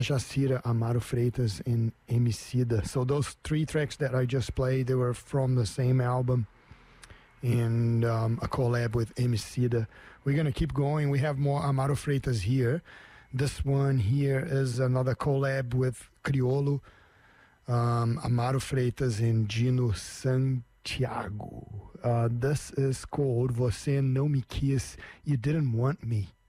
Jacira, Amaro Freitas, and Emicida. So those three tracks that I just played, they were from the same album, and a collab with Emicida. We're going to keep going. We have more Amaro Freitas here. This one here is another collab with Criolo, Amaro Freitas and Gino Santiago. This is called Você Não Me Quis, You Didn't Want Me.